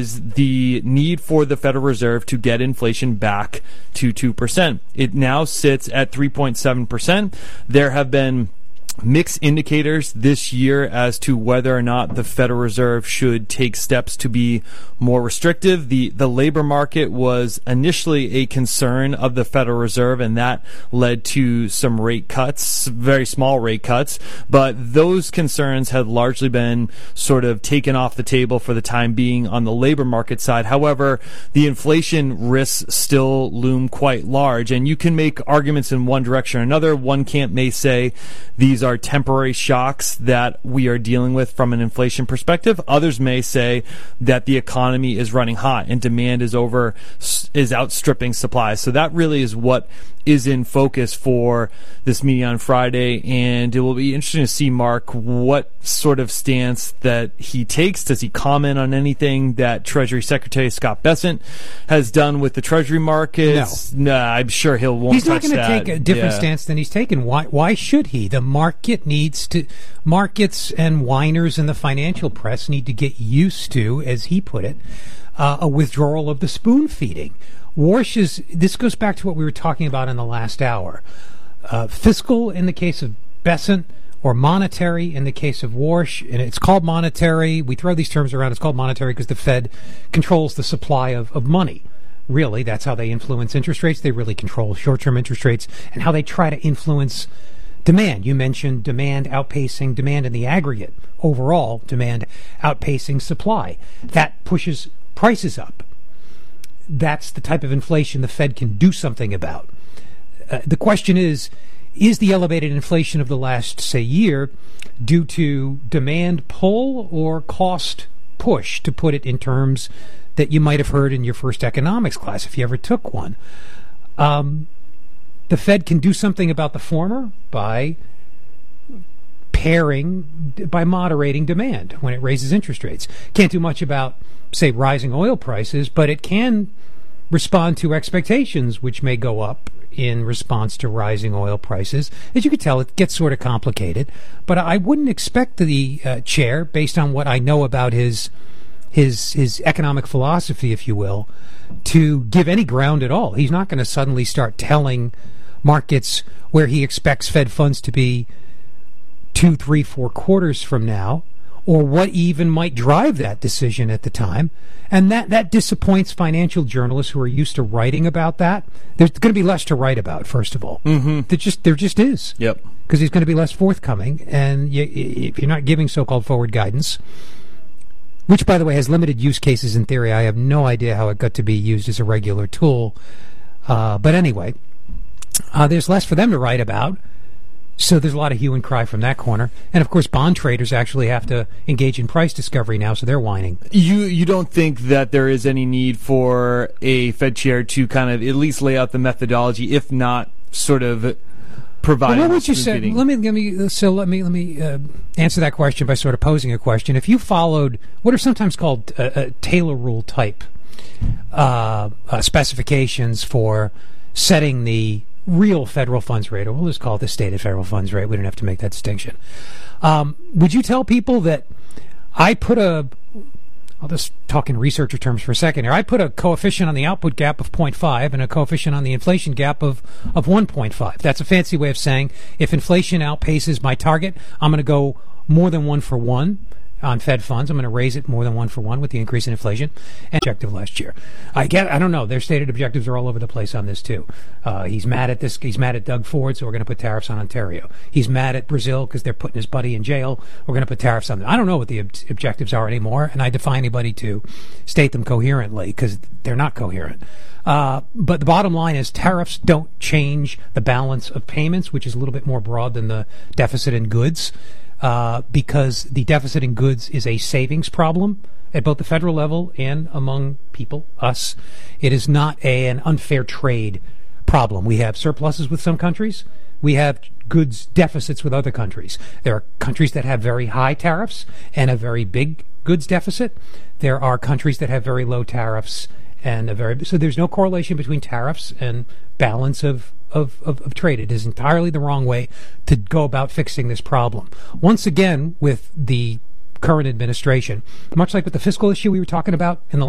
is the need for the Federal Reserve to get inflation back to 2%. It now sits at 3.7%. There have been mixed indicators this year as to whether or not the Federal Reserve should take steps to be more restrictive. The labor market was initially a concern of the Federal Reserve, and that led to some rate cuts, very small rate cuts. But those concerns have largely been sort of taken off the table for the time being on the labor market side. However, the inflation risks still loom quite large, and you can make arguments in one direction or another. One camp may say these are temporary shocks that we are dealing with from an inflation perspective. Others may say that the economy is running hot and demand is outstripping supply. So that really is what is in focus for this meeting on Friday, and it will be interesting to see, Mark, what sort of stance that he takes. Does he comment on anything that Treasury Secretary Scott Bessent has done with the Treasury markets? No, I'm sure he's not going to take a different stance than he's taken. Why should he? The markets and whiners in the financial press need to get used to, as he put it, a withdrawal of the spoon feeding. This goes back to what we were talking about in the last hour. Fiscal in the case of Bessent, or monetary in the case of Warsh, and it's called monetary. We throw these terms around. It's called monetary because the Fed controls the supply of money. Really, that's how they influence interest rates. They really control short-term interest rates and how they try to influence demand. You mentioned demand outpacing demand in the aggregate. Overall, demand outpacing supply. That pushes prices up. That's the type of inflation the Fed can do something about. The question is the elevated inflation of the last, say, year due to demand pull or cost push, to put it in terms that you might have heard in your first economics class if you ever took one? The Fed can do something about the former by moderating demand when it raises interest rates. Can't do much about, say, rising oil prices, but it can respond to expectations which may go up in response to rising oil prices. As you can tell, it gets sort of complicated, but I wouldn't expect the chair, based on what I know about his economic philosophy, if you will, to give any ground at all. He's not going to suddenly start telling markets where he expects Fed funds to be 2, 3, 4 quarters from now, or what even might drive that decision at the time. And that disappoints financial journalists who are used to writing about that. There's going to be less to write about, first of all. Mm-hmm. There just is. Yep. Because he's going to be less forthcoming, and if you're not giving so-called forward guidance, which, by the way, has limited use cases in theory. I have no idea how it got to be used as a regular tool. But anyway, there's less for them to write about. So there's a lot of hue and cry from that corner. And, of course, bond traders actually have to engage in price discovery now, so they're whining. You don't think that there is any need for a Fed chair to kind of at least lay out the methodology, if not sort of provide? Well, what would you say? Let me answer that question by sort of posing a question. If you followed what are sometimes called Taylor rule type specifications for setting the real federal funds rate, or we'll just call it the stated federal funds rate. We don't have to make that distinction. Would you tell people that I'll just talk in researcher terms for a second here. I put a coefficient on the output gap of 0.5 and a coefficient on the inflation gap of 1.5. That's a fancy way of saying if inflation outpaces my target, I'm going to go more than 1 for 1 on Fed funds. I'm going to raise it more than 1 for 1 with the increase in inflation. And objective last year. I don't know. Their stated objectives are all over the place on this too. He's mad at this. He's mad at Doug Ford, so we're going to put tariffs on Ontario. He's mad at Brazil because they're putting his buddy in jail. We're going to put tariffs on them. I don't know what the objectives are anymore, and I defy anybody to state them coherently because they're not coherent. But the bottom line is tariffs don't change the balance of payments, which is a little bit more broad than the deficit in goods. Because the deficit in goods is a savings problem at both the federal level and among people, us. It is not an unfair trade problem. We have surpluses with some countries. We have goods deficits with other countries. There are countries that have very high tariffs and a very big goods deficit. There are countries that have very low tariffs and so there's no correlation between tariffs and balance of trade. It is entirely the wrong way to go about fixing this problem. Once again, with the current administration, much like with the fiscal issue we were talking about in the